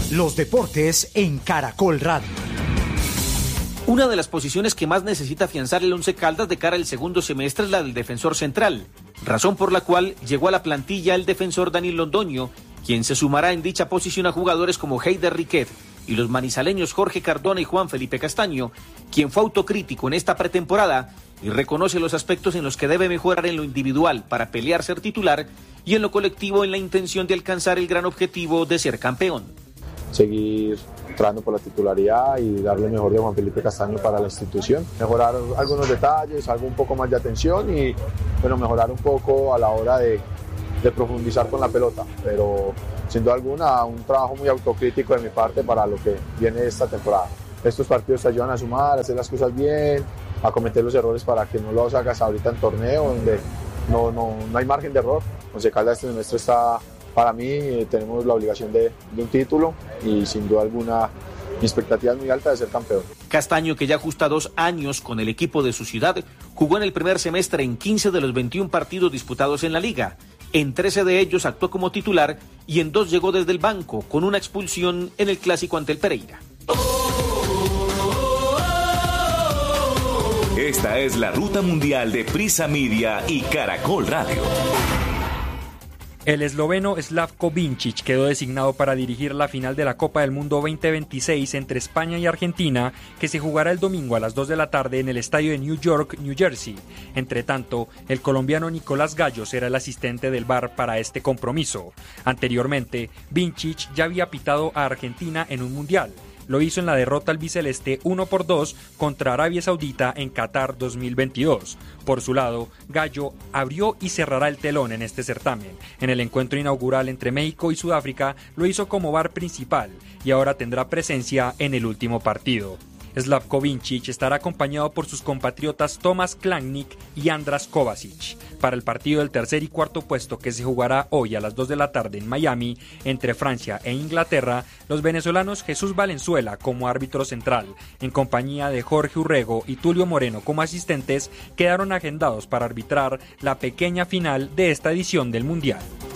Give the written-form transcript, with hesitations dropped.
Los deportes en Caracol Radio. Una de las posiciones que más necesita afianzar el Once Caldas de cara al segundo semestre es la del defensor central, razón por la cual llegó a la plantilla el defensor Daniel Londoño, quien se sumará en dicha posición a jugadores como Heider Riquet y los manizaleños Jorge Cardona y Juan Felipe Castaño, quien fue autocrítico en esta pretemporada y reconoce los aspectos en los que debe mejorar en lo individual para pelear ser titular y en lo colectivo en la intención de alcanzar el gran objetivo de ser campeón. Seguir entrando por la titularidad y darle lo mejor de Juan Felipe Castaño para la institución, mejorar algunos detalles, algo un poco más de atención y mejorar un poco a la hora de profundizar con la pelota, pero sin duda alguna un trabajo muy autocrítico de mi parte para lo que viene esta temporada. Estos partidos te ayudan a sumar, a hacer las cosas bien, a cometer los errores para que no los hagas ahorita en torneo donde no hay margen de error. Once Caldas este semestre está, para mí, tenemos la obligación de un título y sin duda alguna mi expectativa es muy alta de ser campeón. Castaño, que ya ajusta 2 años con el equipo de su ciudad, jugó en el primer semestre en 15 de los 21 partidos disputados en la liga. En 13 de ellos actuó como titular y en 2 llegó desde el banco, con una expulsión en el clásico ante el Pereira. Esta es la ruta mundial de Prisa Media y Caracol Radio. El esloveno Slavko Vincic quedó designado para dirigir la final de la Copa del Mundo 2026 entre España y Argentina, que se jugará el domingo a las 2 de la tarde en el estadio de New York, New Jersey. Entre tanto, el colombiano Nicolás Gallo será el asistente del VAR para este compromiso. Anteriormente, Vincic ya había pitado a Argentina en un mundial. Lo hizo en la derrota albiceleste 1-2 contra Arabia Saudita en Qatar 2022. Por su lado, Gallo abrió y cerrará el telón en este certamen. En el encuentro inaugural entre México y Sudáfrica lo hizo como VAR principal y ahora tendrá presencia en el último partido. Slavko Vincic estará acompañado por sus compatriotas Tomasz Klannik y Andras Kovacic. Para el partido del tercer y cuarto puesto que se jugará hoy a las 2 de la tarde en Miami, entre Francia e Inglaterra, los venezolanos Jesús Valenzuela como árbitro central, en compañía de Jorge Urrego y Tulio Moreno como asistentes, quedaron agendados para arbitrar la pequeña final de esta edición del Mundial.